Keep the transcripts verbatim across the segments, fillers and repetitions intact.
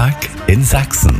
Tag in Sachsen.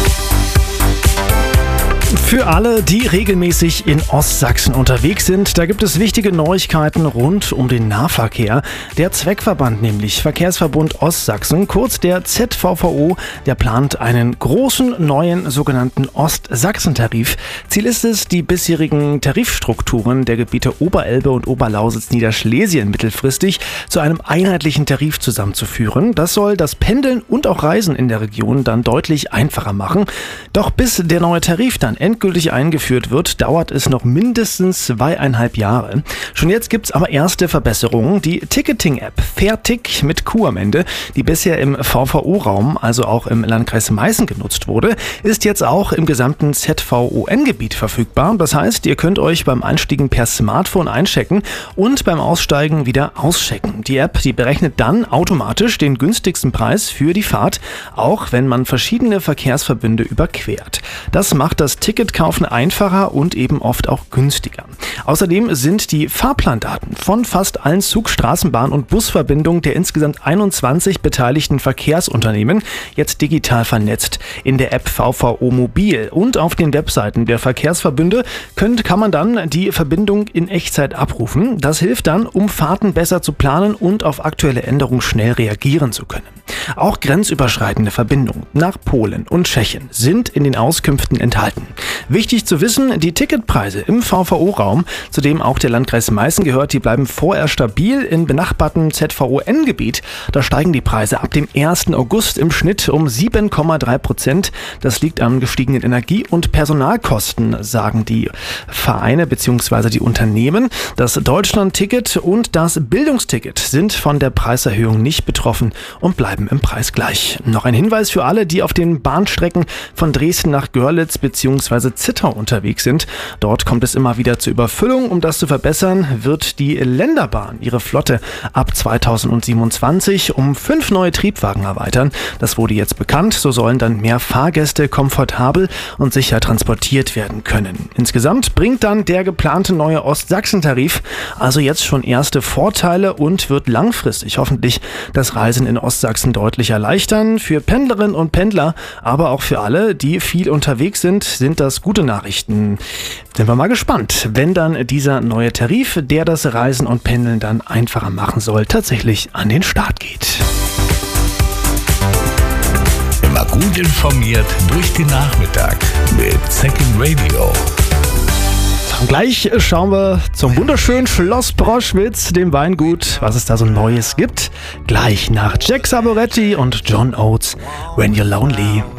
Für alle, die regelmäßig in Ostsachsen unterwegs sind, da gibt es wichtige Neuigkeiten rund um den Nahverkehr. Der Zweckverband, nämlich Verkehrsverbund Ostsachsen, kurz der Z V V O, der plant einen großen neuen sogenannten Ostsachsen-Tarif. Ziel ist es, die bisherigen Tarifstrukturen der Gebiete Oberelbe und Oberlausitz-Niederschlesien mittelfristig zu einem einheitlichen Tarif zusammenzuführen. Das soll das Pendeln und auch Reisen in der Region dann deutlich einfacher machen. Doch bis der neue Tarif dann endgültig eingeführt wird, dauert es noch mindestens zweieinhalb Jahre. Schon jetzt gibt es aber erste Verbesserungen. Die Ticketing-App Fairtick mit Q am Ende, die bisher im V V O-Raum, also auch im Landkreis Meißen genutzt wurde, ist jetzt auch im gesamten Z V O N-Gebiet verfügbar. Das heißt, ihr könnt euch beim Einstiegen per Smartphone einchecken und beim Aussteigen wieder auschecken. Die App, die berechnet dann automatisch den günstigsten Preis für die Fahrt, auch wenn man verschiedene Verkehrsverbünde überquert. Das macht das Ticketkaufen einfacher und eben oft auch günstiger. Außerdem sind die Fahrplandaten von fast allen Zug-, Straßenbahn- und Busverbindungen der insgesamt einundzwanzig beteiligten Verkehrsunternehmen jetzt digital vernetzt. In der App V V O Mobil und auf den Webseiten der Verkehrsverbünde könnt, kann man dann die Verbindung in Echtzeit abrufen. Das hilft dann, um Fahrten besser zu planen und auf aktuelle Änderungen schnell reagieren zu können. Auch grenzüberschreitende Verbindungen nach Polen und Tschechien sind in den Auskünften enthalten. Wichtig zu wissen, die Ticketpreise im V V O-Raum, zu dem auch der Landkreis Meißen gehört, die bleiben vorerst stabil. In benachbartem Z V O N-Gebiet, da steigen die Preise ab dem ersten August im Schnitt um sieben Komma drei Prozent. Das liegt an gestiegenen Energie- und Personalkosten, sagen die Vereine bzw. die Unternehmen. Das Deutschland-Ticket und das Bildungsticket sind von der Preiserhöhung nicht betroffen und bleiben im Preis gleich. Noch ein Hinweis für alle, die auf den Bahnstrecken von Dresden nach Görlitz bzw. Zittau unterwegs sind. Dort kommt es immer wieder zur Überfüllung. Um das zu verbessern, wird die Länderbahn ihre Flotte ab zweitausendsiebenundzwanzig um fünf neue Triebwagen erweitern. Das wurde jetzt bekannt. So sollen dann mehr Fahrgäste komfortabel und sicher transportiert werden können. Insgesamt bringt dann der geplante neue Ostsachsen-Tarif also jetzt schon erste Vorteile und wird langfristig hoffentlich das Reisen in Ostsachsen deutlich erleichtern. Für Pendlerinnen und Pendler, aber auch für alle, die viel unterwegs sind, sind das gute Nachrichten. Sind wir mal gespannt, wenn dann dieser neue Tarif, der das Reisen und Pendeln dann einfacher machen soll, tatsächlich an den Start geht. Immer gut informiert durch den Nachmittag mit Second Radio. Und gleich schauen wir zum wunderschönen Schloss Proschwitz, dem Weingut, was es da so Neues gibt. Gleich nach Jack Saboretti und John Oates, When You're Lonely.